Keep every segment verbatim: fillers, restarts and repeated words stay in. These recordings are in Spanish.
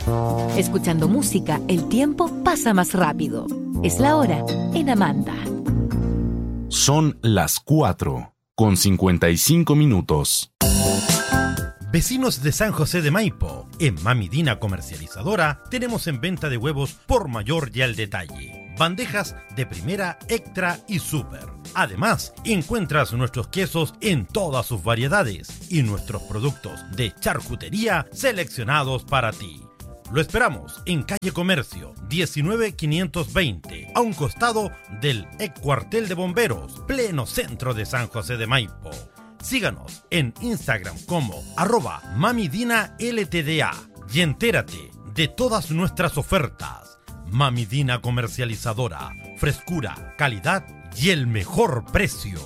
Escuchando música, el tiempo pasa más rápido. Es la hora en Amanda. Son las cuatro con cincuenta y cinco minutos. Vecinos de San José de Maipo, en Mami Dina Comercializadora tenemos en venta de huevos por mayor y al detalle. Bandejas de primera, extra y super. Además, encuentras nuestros quesos en todas sus variedades y nuestros productos de charcutería seleccionados para ti. Lo esperamos en calle Comercio diecinueve quinientos veinte, a un costado del ex cuartel de bomberos, pleno centro de San José de Maipo. Síganos en Instagram como arroba mamidina ltda y entérate de todas nuestras ofertas. Mami Dina Comercializadora, frescura, calidad y el mejor precio.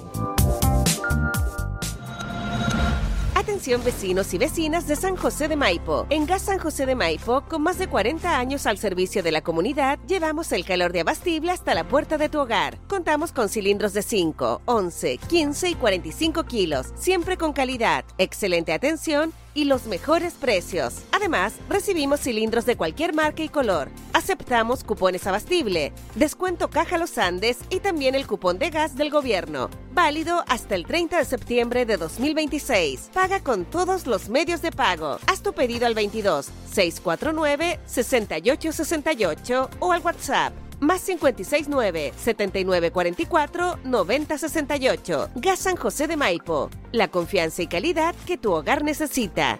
Atención vecinos y vecinas de San José de Maipo. En Gas San José de Maipo, con más de cuarenta años al servicio de la comunidad, llevamos el calor de abastible hasta la puerta de tu hogar. Contamos con cilindros de cinco, once, quince y cuarenta y cinco kilos, siempre con calidad, excelente atención y los mejores precios. Además, recibimos cilindros de cualquier marca y color. Aceptamos cupones abastible, descuento Caja Los Andes y también el cupón de gas del gobierno. Válido hasta el treinta de septiembre de dos mil veintiséis. Paga con todos los medios de pago. Haz tu pedido al veintidós, seiscientos cuarenta y nueve, sesenta y ocho sesenta y ocho o al WhatsApp. Más cincuenta y seis nueve, setenta y nueve cuarenta y cuatro, noventa sesenta y ocho. Gas San José de Maipo. La confianza y calidad que tu hogar necesita.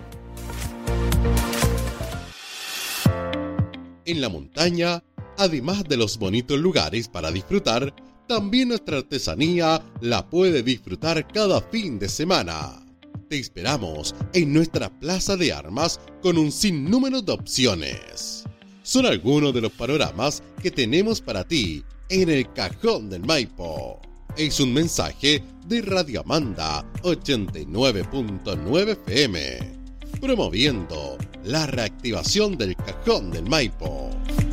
En la montaña, además de los bonitos lugares para disfrutar, también nuestra artesanía la puede disfrutar cada fin de semana. Te esperamos en nuestra plaza de armas con un sinnúmero de opciones. Son algunos de los panoramas que tenemos para ti en el Cajón del Maipo. Es un mensaje de Radio Amanda ochenta y nueve punto nueve F M, promoviendo la reactivación del Cajón del Maipo.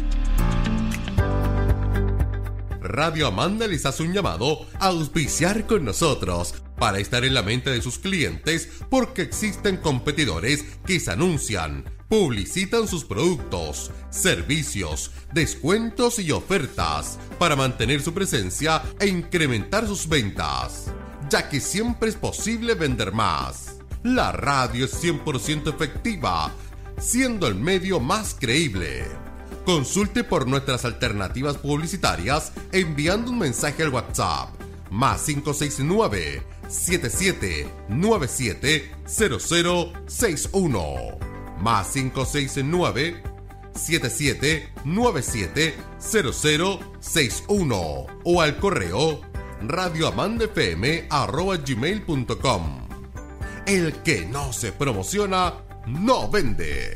Radio Amanda les hace un llamado a auspiciar con nosotros para estar en la mente de sus clientes, porque existen competidores que se anuncian, publicitan sus productos, servicios, descuentos y ofertas para mantener su presencia e incrementar sus ventas, ya que siempre es posible vender más. La radio es cien por ciento efectiva, siendo el medio más creíble. Consulte por nuestras alternativas publicitarias enviando un mensaje al WhatsApp más cinco seis nueve, siete siete nueve siete, cero cero seis uno más cinco seis nueve, siete siete nueve siete, cero cero seis uno o al correo radioamandafm arroba gmail punto com. El que no se promociona, no vende.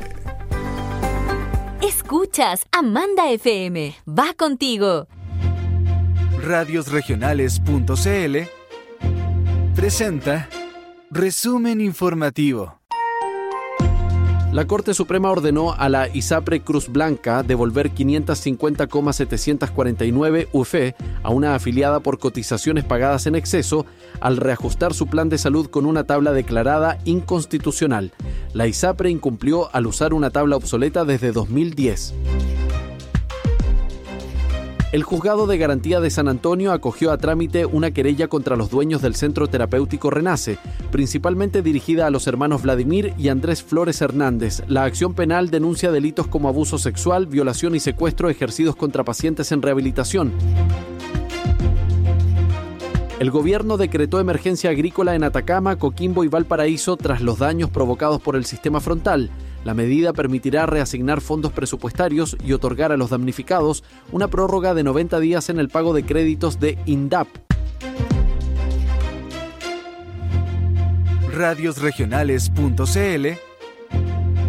Escuchas Amanda F M. Va contigo. radios regionales punto c l presenta Resumen Informativo. La Corte Suprema ordenó a la ISAPRE Cruz Blanca devolver quinientos cincuenta coma setecientos cuarenta y nueve U F E a una afiliada por cotizaciones pagadas en exceso al reajustar su plan de salud con una tabla declarada inconstitucional. La ISAPRE incumplió al usar una tabla obsoleta desde dos mil diez. El Juzgado de Garantía de San Antonio acogió a trámite una querella contra los dueños del Centro Terapéutico Renace, principalmente dirigida a los hermanos Vladimir y Andrés Flores Hernández. La acción penal denuncia delitos como abuso sexual, violación y secuestro ejercidos contra pacientes en rehabilitación. El gobierno decretó emergencia agrícola en Atacama, Coquimbo y Valparaíso tras los daños provocados por el sistema frontal. La medida permitirá reasignar fondos presupuestarios y otorgar a los damnificados una prórroga de noventa días en el pago de créditos de INDAP. radios regionales punto c l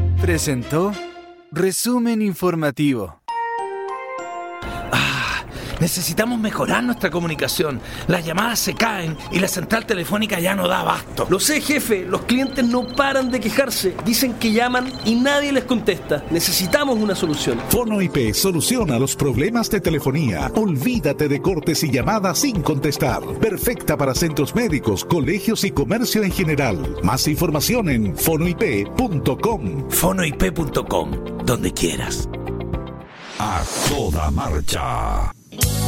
presentó Resumen Informativo. Necesitamos mejorar nuestra comunicación. Las llamadas se caen y la central telefónica ya no da abasto. Lo sé, jefe. Los clientes no paran de quejarse. Dicen que llaman y nadie les contesta. Necesitamos una solución. Fono I P soluciona los problemas de telefonía. Olvídate de cortes y llamadas sin contestar. Perfecta para centros médicos, colegios y comercio en general. Más información en fono i p punto com. fono i p punto com, donde quieras. A toda marcha.